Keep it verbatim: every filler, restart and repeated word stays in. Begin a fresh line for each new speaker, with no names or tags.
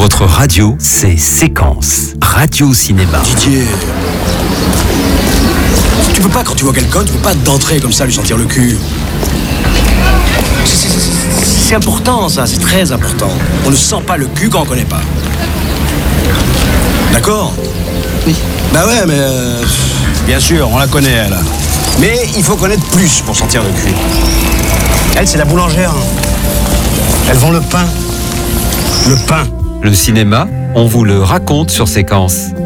Votre radio, c'est Séquence. Radio Cinéma.
Didier, tu peux pas, quand tu vois quelqu'un, tu peux pas d'entrer comme ça lui sentir le cul. C'est, c'est, c'est, c'est important ça, c'est très important. On ne sent pas le cul quand on connaît pas. D'accord ?
Oui.
Bah ouais, mais euh, bien sûr, on la connaît elle. Mais il faut connaître plus pour sentir le cul. Elle, c'est la boulangère. Elle vend le pain. Le pain.
Le cinéma, on vous le raconte sur Séquence.